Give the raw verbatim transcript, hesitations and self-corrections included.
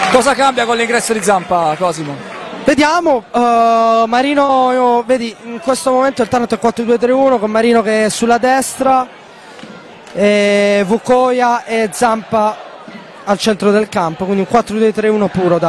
Cosa cambia con l'ingresso di Zampa, Cosimo? Vediamo, uh, Marino, io, vedi, in questo momento il Taranto è quattro due tre uno con Marino che è sulla destra, e Vukoia e Zampa al centro del campo, quindi un quattro due tre uno puro. Dai.